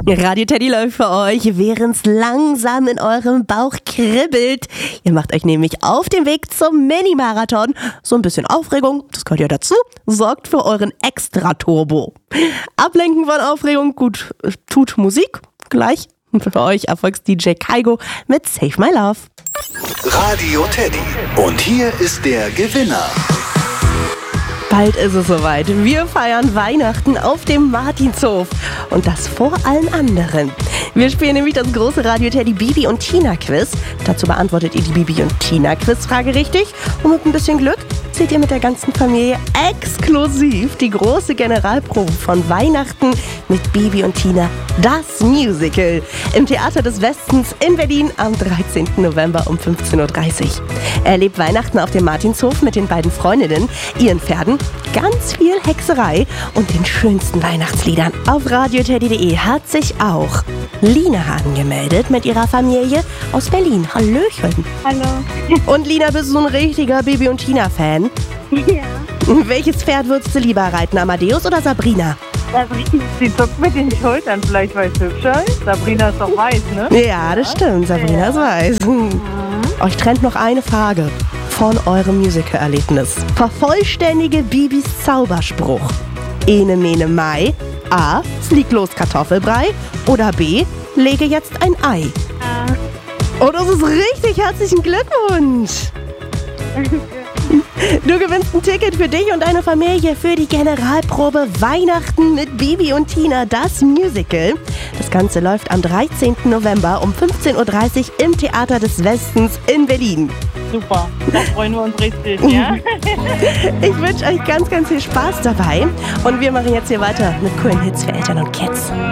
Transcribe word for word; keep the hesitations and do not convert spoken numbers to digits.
Radio Teddy läuft für euch, während es langsam in eurem Bauch kribbelt. Ihr macht euch nämlich auf den Weg zum Mini-Marathon. So ein bisschen Aufregung, das gehört ja dazu, sorgt für euren Extra-Turbo. Ablenken von Aufregung, gut, tut Musik. Gleich für euch Erfolgs-D J Kaigo mit Save My Love. Radio Teddy. Und hier ist der Gewinner. Bald ist es soweit. Wir feiern Weihnachten auf dem Martinshof. Und das vor allen anderen. Wir spielen nämlich das große Radio Teddy Bibi und Tina Quiz. Dazu beantwortet ihr die Bibi und Tina Quizfrage richtig. Und mit ein bisschen Glück seht ihr mit der ganzen Familie exklusiv die große Generalprobe von Weihnachten mit Bibi und Tina, das Musical, im Theater des Westens in Berlin am dreizehnten November um fünfzehn Uhr dreißig. Erlebt Weihnachten auf dem Martinshof mit den beiden Freundinnen, ihren Pferden, ganz viel Hexerei und den schönsten Weihnachtsliedern. Auf radio teddy punkt de hat sich auch Lina angemeldet mit ihrer Familie aus Berlin. Hallöchen. Hallo. Und Lina, bist du ein richtiger Bibi und Tina-Fan? Ja. Welches Pferd würdest du lieber reiten, Amadeus oder Sabrina? Sabrina, sie zuckt mit den Schultern, vielleicht weil es hübscher ist. Sabrina ist doch weiß, ne? Ja, das stimmt. Sabrina ist weiß. Hm. Euch trennt noch eine Frage von eurem Musical-Erlebnis. Vervollständige Bibis Zauberspruch. Ene, mene, mai. A. Flieg los Kartoffelbrei. Oder B. Lege jetzt ein Ei. Ah. Oh, das ist richtig. Herzlichen Glückwunsch. Du gewinnst ein Ticket für dich und deine Familie für die Generalprobe Weihnachten mit Bibi und Tina, das Musical. Das Ganze läuft am dreizehnten November um fünfzehn Uhr dreißig im Theater des Westens in Berlin. Super, da freuen wir uns richtig, ja? Ich wünsche euch ganz, ganz viel Spaß dabei. Und wir machen jetzt hier weiter mit coolen Hits für Eltern und Kids.